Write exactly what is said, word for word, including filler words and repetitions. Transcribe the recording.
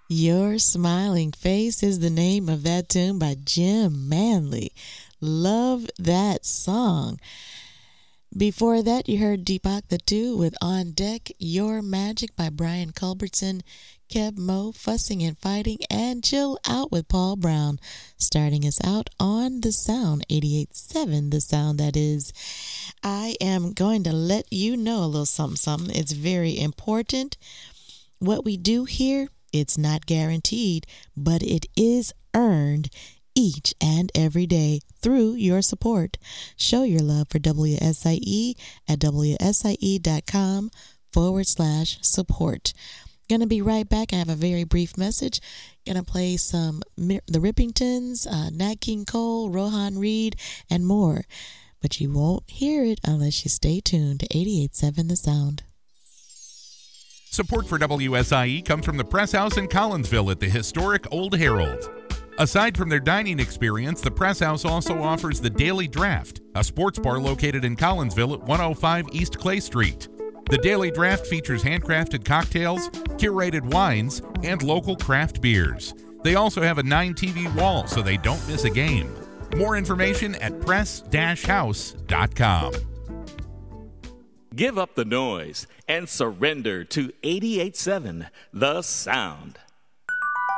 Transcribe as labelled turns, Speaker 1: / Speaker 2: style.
Speaker 1: Your Smiling Face is the name of that tune by Jim Manley. Love that song. Before that, you heard Deepak the Two with On Deck, Your Magic by Brian Culbertson, Keb Mo, Fussing and Fighting, and Chill Out with Paul Brown, starting us out on The Sound, eighty-eight point seven, The Sound that is. I am going to let you know a little something, something. It's very important. What we do here, it's not guaranteed, but it is earned each and every day through your support. Show your love for W S I E at W S I E dot com forward slash support. Gonna be right back. I have a very brief message. Gonna play some The Rippingtons, uh, Nat King Cole, Rohan Reed, and more. But you won't hear it unless you stay tuned to eighty-eight point seven The Sound.
Speaker 2: Support for W S I E comes from the Press House in Collinsville at the historic Old Herald. Aside from their dining experience, the Press House also offers the Daily Draft, a sports bar located in Collinsville at one oh five East Clay Street. The Daily Draft features handcrafted cocktails, curated wines, and local craft beers. They also have a nine T V wall so they don't miss a game. More information at press dash house dot com.
Speaker 3: Give up the noise and surrender to eighty-eight point seven The Sound.